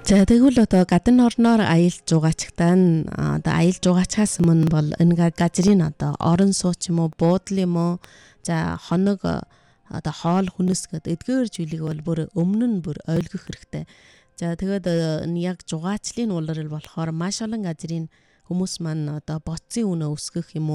За тэгвэл одоо гадны орноор аялж зугаачтай нь одоо аялж зугаачаас өмнө бол энэ газрын одоо орон сууц юм уу, буудлын юм уу, за хоног одоо хоол хүнс гэдэг эдгээр зүйлийг бол бүр өмнө нь бүр ойлгох хэрэгтэй. За тэгээд яг зугаацлын улирал болохоор маш олон газрын хүмүүс маань одоо боцсын үнэ өсгөх юм уу